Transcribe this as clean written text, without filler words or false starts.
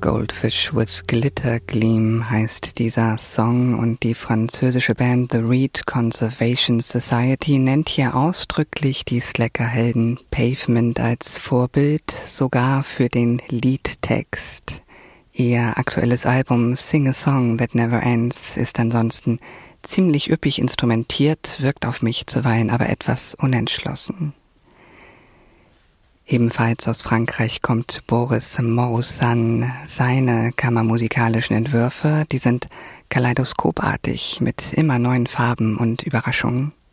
Goldfish with Glitter Gleam heißt dieser Song und die französische Band The Reed Conservation Society nennt hier ausdrücklich die Slacker-Helden Pavement als Vorbild, sogar für den Liedtext. Ihr aktuelles Album Sing a Song That Never Ends ist ansonsten ziemlich üppig instrumentiert, wirkt auf mich zuweilen aber etwas unentschlossen. Ebenfalls aus Frankreich kommt Boris Morusan. Seine kammermusikalischen Entwürfe, die sind kaleidoskopartig mit immer neuen Farben und Überraschungen.